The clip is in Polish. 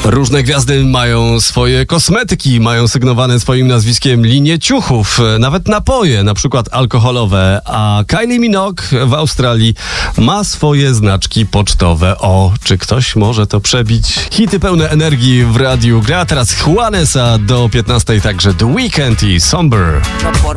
Różne gwiazdy mają swoje kosmetyki, mają sygnowane swoim nazwiskiem linie ciuchów, nawet napoje, na przykład alkoholowe, a Kylie Minogue w Australii ma swoje znaczki pocztowe. O, czy ktoś może to przebić? Hity pełne energii w radiu gra teraz Juanesa do 15, także The Weeknd i Somber.